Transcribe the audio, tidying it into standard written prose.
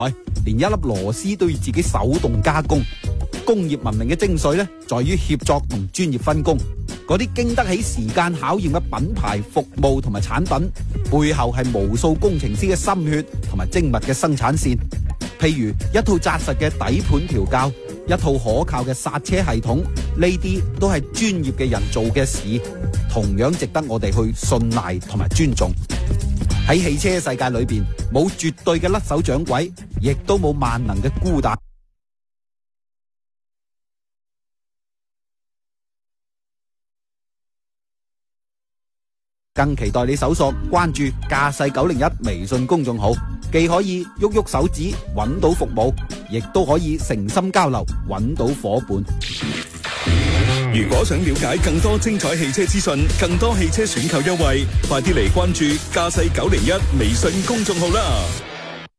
連一粒螺絲都要自己手動加工。工業文明嘅精髓咧，在於協作同專業分工。嗰啲經得起時間考驗嘅品牌、服務同埋產品，背後係無數工程師嘅心血同埋精密嘅生產線。譬如一套紮實嘅底盤調校，一套可靠嘅剎車系統，呢啲都係專業嘅人做嘅事，同樣值得我哋去信賴同埋尊重。喺汽車世界裏邊，冇絕對嘅甩手掌櫃，亦都冇萬能嘅孤打。更期待你搜索關注駕駛901微信公眾號，既可以喐喐手指揾到服務，亦都可以誠心交流揾到伙伴。 如果想了解更多精彩汽車資訊，更多汽車選購優惠，快啲嚟關注駕駛901微信公眾號啦！